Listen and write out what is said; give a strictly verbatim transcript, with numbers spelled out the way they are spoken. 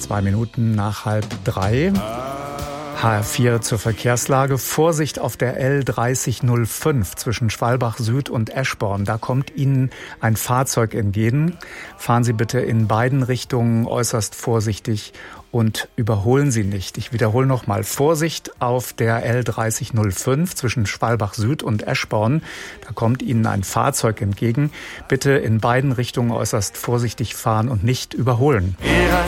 Zwei Minuten nach halb drei. H R vier zur Verkehrslage. Vorsicht auf der L dreißig null fünf zwischen Schwalbach Süd und Eschborn. Da kommt Ihnen ein Fahrzeug entgegen. Fahren Sie bitte in beiden Richtungen äußerst vorsichtig und überholen Sie nicht. Ich wiederhole nochmal. Vorsicht auf der L dreißig null fünf zwischen Schwalbach Süd und Eschborn. Da kommt Ihnen ein Fahrzeug entgegen. Bitte in beiden Richtungen äußerst vorsichtig fahren und nicht überholen.